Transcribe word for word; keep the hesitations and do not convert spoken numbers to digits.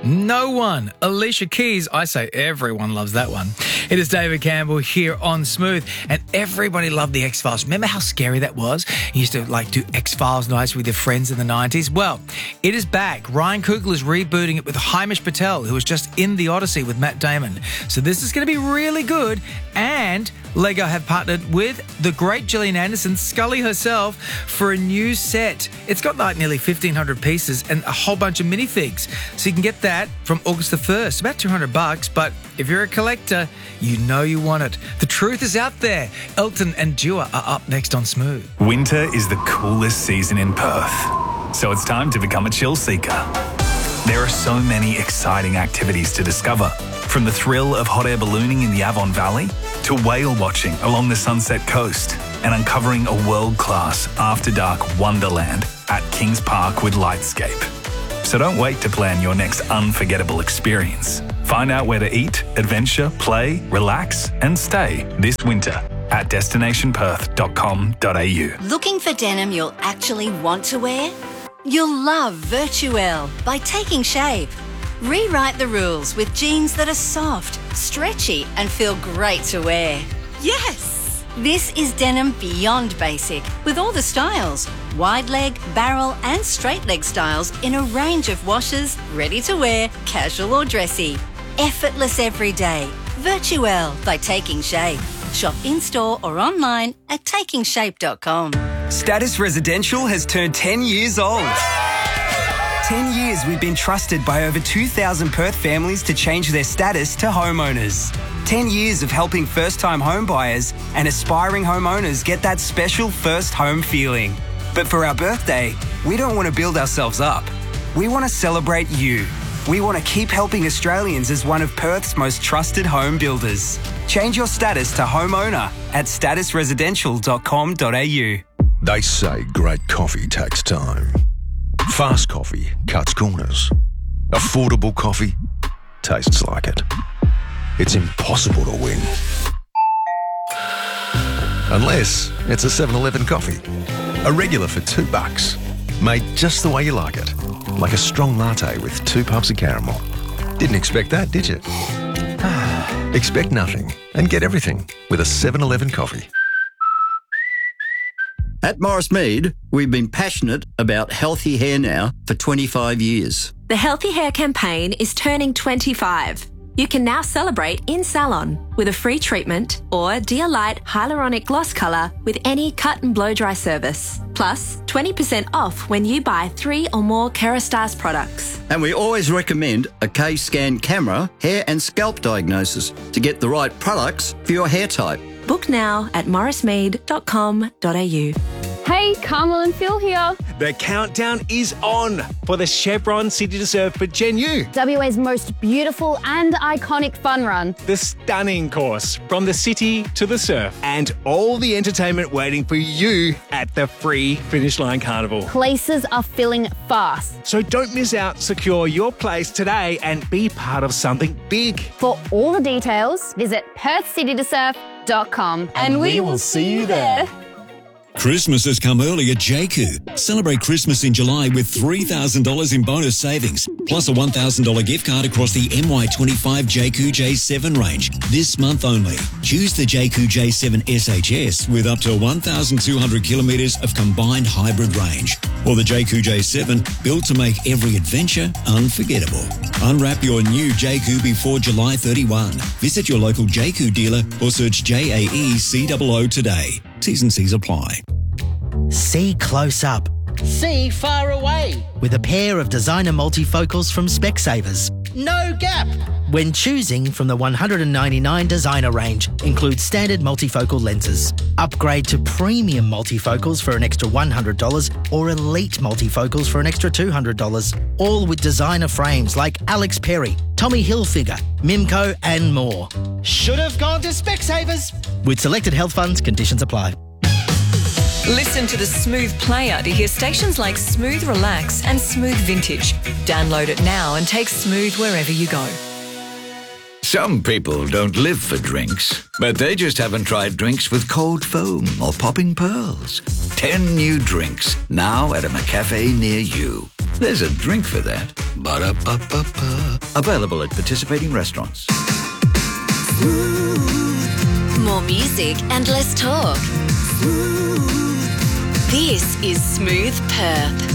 No one. Alicia Keys. I say everyone loves that one. It is David Campbell here on Smooth, and everybody loved the X-Files. Remember how scary that was? You used to like do X-Files nights with your friends in the nineties. Well, it is back. Ryan Coogler is rebooting it with Hamish Patel, who was just in The Odyssey with Matt Damon. So this is going to be really good, and Lego have partnered with the great Gillian Anderson, Scully herself, for a new set. It's got like nearly fifteen hundred pieces and a whole bunch of minifigs. So you can get that from August the first, about two hundred bucks. But if you're a collector, you know you want it. The truth is out there. Elton and Dua are up next on Smooth. Winter is the coolest season in Perth, so it's time to become a chill seeker. There are so many exciting activities to discover, from the thrill of hot air ballooning in the Avon Valley to whale watching along the Sunset Coast and uncovering a world-class after-dark wonderland at Kings Park with Lightscape. So don't wait to plan your next unforgettable experience. Find out where to eat, adventure, play, relax and stay this winter at destination perth dot com dot a u. Looking for denim you'll actually want to wear? You'll love Virtuelle by Taking Shape. Rewrite the rules with jeans that are soft, stretchy and feel great to wear. Yes! This is denim beyond basic, with all the styles. Wide leg, barrel and straight leg styles in a range of washes, ready to wear, casual or dressy. Effortless every day. Virtuelle by Taking Shape. Shop in-store or online at taking shape dot com. Status Residential has turned ten years old. ten years we've been trusted by over two thousand Perth families to change their status to homeowners. ten years of helping first-time home buyers and aspiring homeowners get that special first home feeling. But for our birthday, we don't want to build ourselves up. We want to celebrate you. We want to keep helping Australians as one of Perth's most trusted home builders. Change your status to homeowner at status residential dot com dot a u. They say great coffee takes time. Fast coffee cuts corners. Affordable coffee tastes like it. It's impossible to win. Unless it's a seven eleven coffee. A regular for two bucks. Made just the way you like it. Like a strong latte with two puffs of caramel. Didn't expect that, did you? Expect nothing and get everything with a seven eleven coffee. At Morris Mead, we've been passionate about healthy hair now for twenty-five years. The Healthy Hair campaign is turning twenty-five. You can now celebrate in salon with a free treatment or Dear Light Hyaluronic Gloss Colour with any cut and blow dry service. Plus, twenty percent off when you buy three or more Kerastase products. And we always recommend a K-Scan camera, hair and scalp diagnosis to get the right products for your hair type. Book now at morris mead dot com dot a u. Hey, Carmel and Phil here. The countdown is on for the Chevron City to Surf for Gen U. W A's most beautiful and iconic fun run. The stunning course from the city to the surf and all the entertainment waiting for you at the free Finish Line Carnival. Places are filling fast. So don't miss out. Secure your place today and be part of something big. For all the details, visit perth city to surf dot com and, and we will see you there. Christmas has come early at J Q. Celebrate Christmas in July with three thousand dollars in bonus savings, plus a one thousand dollars gift card across the M Y twenty-five J Q J seven range this month only. Choose the J Q J seven S H S with up to one thousand two hundred kilometres of combined hybrid range, or the J Q J seven built to make every adventure unforgettable. Unwrap your new J Q before July thirty-first. Visit your local J Q dealer or search J A E C O O today. T's and C's apply. See close up. See far away. With a pair of designer multifocals from Specsavers. No gap. When choosing from the one hundred ninety-nine designer range, includes standard multifocal lenses. Upgrade to premium multifocals for an extra one hundred dollars or elite multifocals for an extra two hundred dollars. All with designer frames like Alex Perry, Tommy Hilfiger, Mimco and more. Should have gone to Specsavers. With selected health funds, conditions apply. Listen to the Smooth Player to hear stations like Smooth Relax and Smooth Vintage. Download it now and take Smooth wherever you go. Some people don't live for drinks, but they just haven't tried drinks with cold foam or popping pearls. Ten new drinks now at a McCafe near you. There's a drink for that. Ba-da-ba-ba-ba. Available at participating restaurants. More music and less talk. This is Smooth Perth.